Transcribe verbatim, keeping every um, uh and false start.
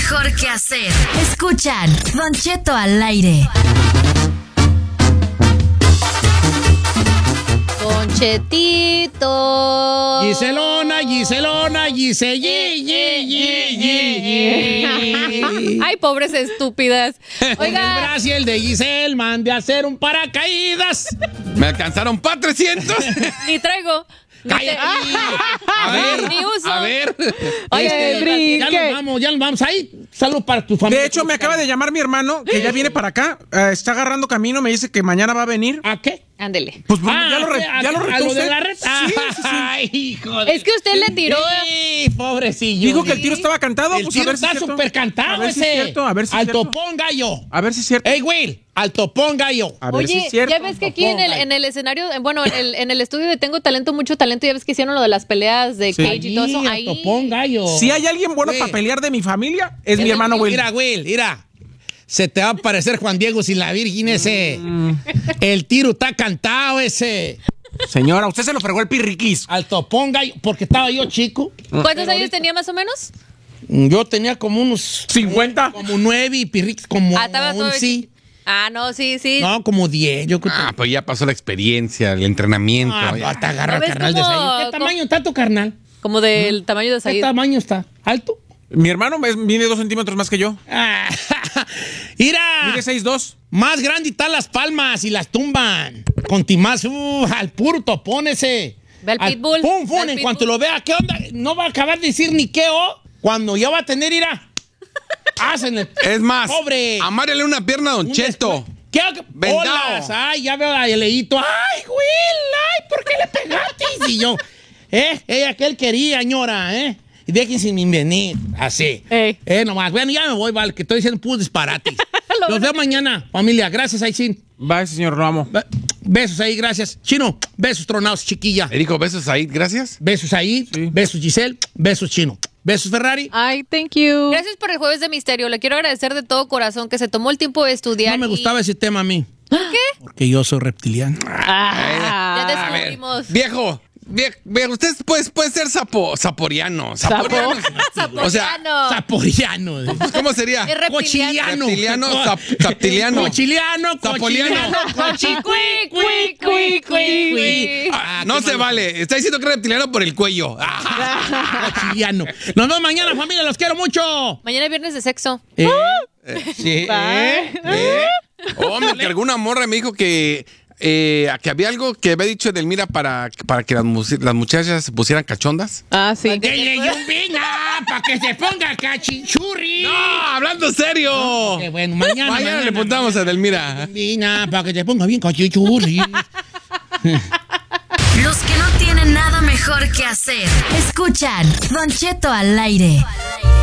mejor que hacer. Escuchan Don Cheto al aire. Don Chetito. Giselona, Giselona, Gise, Gi, Gi, Gi, Gi. Ay, pobres estúpidas. Oiga. El Brasil de Giselle, mande a hacer un paracaídas. Me alcanzaron para trescientos. Ni traigo. Cállate. A ver, Ni uso. A ver. Oye, Este, ya nos vamos, ya nos vamos. Ahí, salud para tu familia. De hecho, me acaba de llamar mi hermano, que ya viene para acá. eh, está agarrando camino, me dice que mañana va a venir. ¿A qué? Ándele. Pues bueno, Ah, ya lo, re, a, ya lo a retó lo de usted. la red. Sí, sí, sí. Ay, hijo de... Es que usted le tiró. Sí, pobrecillo. Dijo que el tiro estaba cantado. El Pues tiro a ver si está es cierto. súper cantado A ver si ese. es cierto, a ver si es Al cierto. topón gallo. A ver si es cierto. Ey, Will, al topón gallo. A ver Oye, si es cierto. ya ves que aquí en el, en el escenario, eh, bueno, en el, en el estudio de Tengo Talento, mucho talento, ya ves que hicieron lo de las peleas de Sí. cage y todo eso. Al Ahí. topón gallo. Si hay alguien bueno Güey. para pelear de mi familia, es mi Es hermano el- Will. Mira, Will, mira. Se te va a parecer Juan Diego sin la Virgen ese. El tiro está cantado ese. Señora, usted se lo fregó el pirriquis. Al topón gallo, porque estaba yo chico. ¿Cuántos Pero años ahorita- tenía más o menos? Yo tenía como unos... ¿cincuenta? Como nueve y Pirrix como Ah, estaba todo once. Ah, no, sí, sí. No, como diez. Yo creo que... Ah, pues ya pasó la experiencia, el entrenamiento. Ah, ya. te agarra ¿No el ves carnal de cómo- Said. ¿Qué cómo- tamaño está tu carnal? Como del tamaño de ¿Qué Said. tamaño está? ¿Alto? Mi hermano es- mide dos centímetros más que yo. Ah, mira, Mide seis dos. más grande están las palmas y las tumban. Contimás, uh, al puro topón ese. Ve al Al pitbull, Pum, ve pum, al en pitbull. cuanto lo vea, ¿qué onda? No va a acabar de decir ni qué o. Cuando ya va a tener, irá. Hacen el... Es más, Pobre. amárrele una pierna a Don Un Cheto. después- ¿Qué? Vendao. Olas. Ay, ya veo a Leito. Ay, Will, ay, ¿por qué le pegaste? Y yo, eh, ella que él quería, señora, eh. Y dejen sin venir, así. Ey. Eh, nomás, bueno, ya me voy, vale, que estoy diciendo puros disparates. Los veo mañana, familia. Gracias, Aisin. Bye, señor, lo amo. Besos ahí, gracias. Chino, besos tronados, chiquilla. Le dijo besos ahí, gracias. Besos ahí, Sí. besos Giselle, besos Chino. Besos Ferrari. Ay, thank you. Gracias por el Jueves de Misterio. Le quiero agradecer de todo corazón que se tomó el tiempo de estudiar. No me y- gustaba ese tema a mí, ¿Por qué? porque yo soy reptiliano. Ya A ver, descubrimos. viejo, vie- viejo, usted puede, puede ser sapo, saporiano. Saporiano. O sea, Saporiano. Saporiano. pues, ¿cómo sería? Es reptiliano. Cochiliano. Reptiliano, zap- zaptiliano. Cochiliano, Zapoliano. cochiliano, cochi, cui, cui, cui, cui, cui. Ah, No qué se malo. vale. Está diciendo que es reptiliano por el cuello. Ah. Cochiliano. Nos vemos mañana, familia, los quiero mucho. Mañana es viernes de sexo. Eh, sí, eh, eh. Oh, me cargó una morra y me dijo que, eh, que había algo que había dicho Edelmira para, para que las, mus- las muchachas se pusieran cachondas. Ah, sí. Dele un vina para que se ponga cachinchurri. ¡No! ¡Hablando serio! Qué bueno, mañana. Mañana le preguntamos a Edelmira. Vina para que te ponga bien cachinchurri. Los que no tienen nada mejor que hacer. Escuchan Don Cheto al aire.